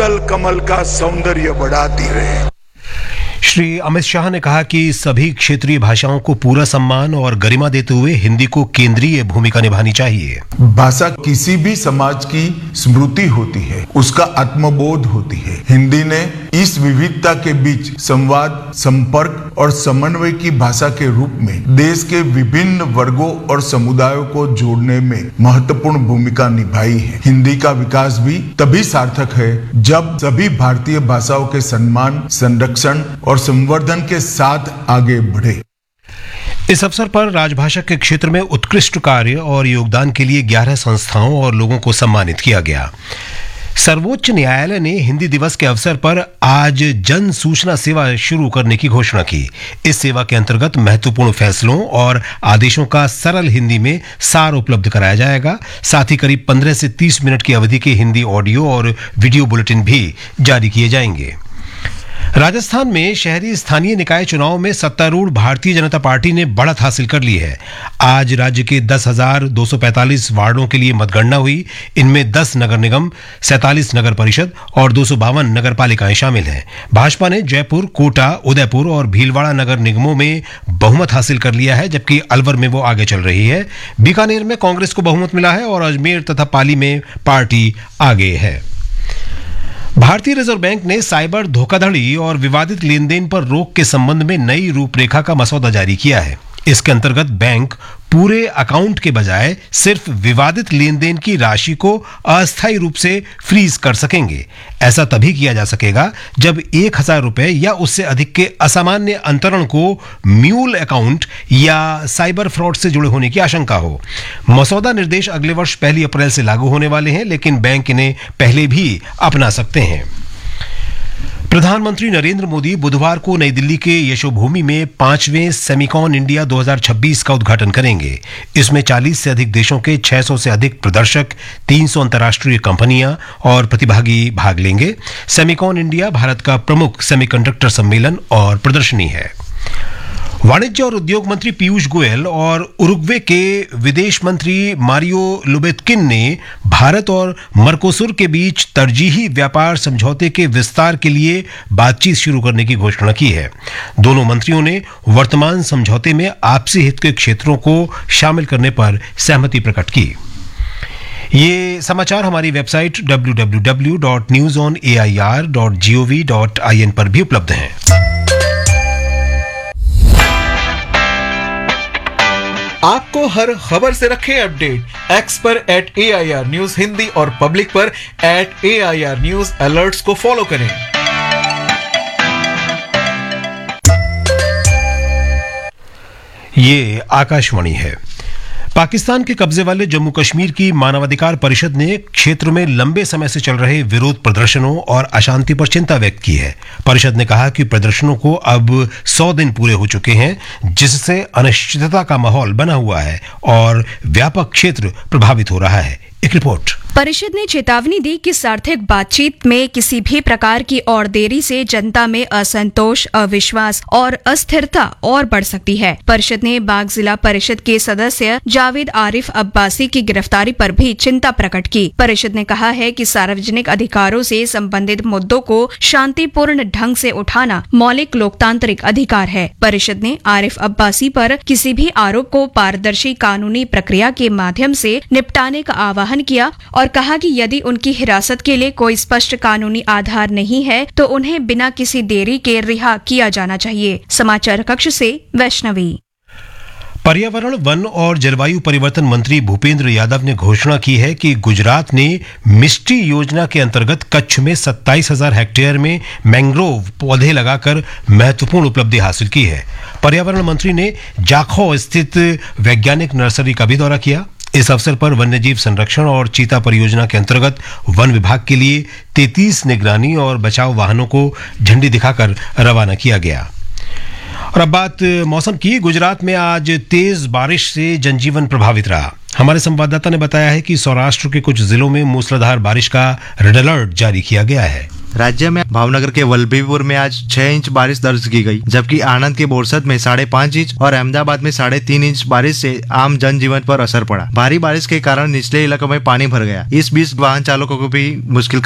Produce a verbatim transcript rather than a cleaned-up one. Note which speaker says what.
Speaker 1: दल कमल का सौंदर्य बढ़ाती रहे।
Speaker 2: श्री अमित शाह ने कहा कि सभी क्षेत्रीय भाषाओं को पूरा सम्मान और गरिमा देते हुए हिंदी को केंद्रीय भूमिका निभानी चाहिए।
Speaker 1: भाषा किसी भी समाज की स्मृति होती है, उसका आत्मबोध होती है। हिंदी ने इस विविधता के बीच संवाद, संपर्क और समन्वय की भाषा के रूप में देश के विभिन्न वर्गों और समुदायों को जोड़ने में महत्वपूर्ण भूमिका निभाई है। हिंदी का विकास भी तभी सार्थक है जब सभी भारतीय भाषाओं के सम्मान, संरक्षण और संवर्धन के साथ आगे बढ़े।
Speaker 2: इस अवसर पर राजभाषा के क्षेत्र में उत्कृष्ट कार्य और योगदान के लिए ग्यारह संस्थाओं और लोगों को सम्मानित किया गया। सर्वोच्च न्यायालय ने हिंदी दिवस के अवसर पर आज जन सूचना सेवा शुरू करने की घोषणा की। इस सेवा के अंतर्गत महत्वपूर्ण फैसलों और आदेशों का सरल हिंदी में सार उपलब्ध कराया जाएगा। साथ ही करीब पंद्रह से तीस मिनट की अवधि के हिंदी ऑडियो और वीडियो बुलेटिन भी जारी किए जाएंगे। राजस्थान में शहरी स्थानीय निकाय चुनाव में सत्तारूढ़ भारतीय जनता पार्टी ने बढ़त हासिल कर ली है। आज राज्य के दस हजार दो सौ पैंतालीस वार्डों के लिए मतगणना हुई। इनमें दस नगर निगम, सैंतालीस नगर परिषद और दो सौ बावन नगर पालिकाएं शामिल हैं। भाजपा ने जयपुर, कोटा, उदयपुर और भीलवाड़ा नगर निगमों में बहुमत हासिल कर लिया है, जबकि अलवर में वो आगे चल रही है। बीकानेर में कांग्रेस को बहुमत मिला है और अजमेर तथा पाली में पार्टी आगे है। भारतीय रिजर्व बैंक ने साइबर धोखाधड़ी और विवादित लेन देन पर रोक के संबंध में नई रूपरेखा का मसौदा जारी किया है। इसके अंतर्गत बैंक पूरे अकाउंट के बजाय सिर्फ विवादित लेन देन की राशि को अस्थायी रूप से फ्रीज कर सकेंगे। ऐसा तभी किया जा सकेगा जब एक हजार रुपए या उससे अधिक के असामान्य अंतरण को म्यूल अकाउंट या साइबर फ्रॉड से जुड़े होने की आशंका हो। मसौदा निर्देश अगले वर्ष पहली अप्रैल से लागू होने वाले हैं, लेकिन बैंक इन्हें पहले भी अपना सकते हैं। प्रधानमंत्री नरेंद्र मोदी बुधवार को नई दिल्ली के यशोभूमि में पांचवें सेमिकॉन इंडिया दो हज़ार छब्बीस का उद्घाटन करेंगे। इसमें चालीस से अधिक देशों के छह सौ से अधिक प्रदर्शक, तीन सौ अंतर्राष्ट्रीय कंपनियां और प्रतिभागी भाग लेंगे। सेमिकॉन इंडिया भारत का प्रमुख सेमीकंडक्टर सम्मेलन और प्रदर्शनी है। वाणिज्य और उद्योग मंत्री पीयूष गोयल और उरुग्वे के विदेश मंत्री मारियो लुबेत्किन ने भारत और मर्कोसुर के बीच तरजीही व्यापार समझौते के विस्तार के लिए बातचीत शुरू करने की घोषणा की है। दोनों मंत्रियों ने वर्तमान समझौते में आपसी हित के क्षेत्रों को शामिल करने पर सहमति प्रकट की। ये समाचार हमारी website W W W dot news on A I R dot G O V dot I N पर भी उपलब्ध हैं।
Speaker 3: आपको हर खबर से रखें अपडेट। एक्स पर eight A I R news Hindi और पब्लिक पर eight A I R news alerts को फॉलो करें।
Speaker 2: ये आकाशवाणी है। पाकिस्तान के कब्जे वाले जम्मू कश्मीर की मानवाधिकार परिषद ने क्षेत्र में लंबे समय से चल रहे विरोध प्रदर्शनों और अशांति पर चिंता व्यक्त की है। परिषद ने कहा कि प्रदर्शनों को अब सौ दिन पूरे हो चुके हैं, जिससे अनिश्चितता का माहौल बना हुआ है और व्यापक क्षेत्र प्रभावित हो रहा है। एक रिपोर्ट।
Speaker 4: परिषद ने चेतावनी दी कि सार्थक बातचीत में किसी भी प्रकार की और देरी से जनता में असंतोष, अविश्वास और अस्थिरता और बढ़ सकती है। परिषद ने बाग जिला परिषद के सदस्य जावेद आरिफ अब्बासी की गिरफ्तारी पर भी चिंता प्रकट की। परिषद ने कहा है कि सार्वजनिक अधिकारों से संबंधित मुद्दों को शांतिपूर्ण ढंग से उठाना मौलिक लोकतांत्रिक अधिकार है। परिषद ने आरिफ अब्बासी पर किसी भी आरोप को पारदर्शी कानूनी प्रक्रिया के माध्यम से निपटाने का आह्वान किया और कहा कि यदि उनकी हिरासत के लिए कोई स्पष्ट कानूनी आधार नहीं है तो उन्हें बिना किसी देरी के रिहा किया जाना चाहिए। समाचार कक्ष से वैष्णवी।
Speaker 2: पर्यावरण, वन और जलवायु परिवर्तन मंत्री भूपेंद्र यादव ने घोषणा की है कि गुजरात ने मिस्ट्री योजना के अंतर्गत कच्छ में सत्ताईस हजार हेक्टेयर में मैंग्रोव पौधे लगाकर महत्वपूर्ण उपलब्धि हासिल की है। पर्यावरण मंत्री ने जाखौ स्थित वैज्ञानिक नर्सरी का भी दौरा किया। इस अवसर पर वन्यजीव संरक्षण और चीता परियोजना के अंतर्गत वन विभाग के लिए तैंतीस निगरानी और बचाव वाहनों को झंडी दिखाकर रवाना किया गया। और अब बात मौसम की। गुजरात में आज तेज बारिश से जनजीवन प्रभावित रहा। हमारे संवाददाता ने बताया है कि सौराष्ट्र के कुछ जिलों में मूसलाधार बारिश का रेड अलर्ट जारी किया गया है।
Speaker 5: राज्य में भावनगर के वल्लभीपुर में आज छह इंच बारिश दर्ज की गई, जबकि आनंद के बोरसद में साढ़े पाँच इंच और अहमदाबाद में साढ़े तीन इंच बारिश से आम जनजीवन पर असर पड़ा। भारी बारिश के कारण निचले इलाकों में पानी भर गया। इस बीच वाहन चालकों को भी मुश्किल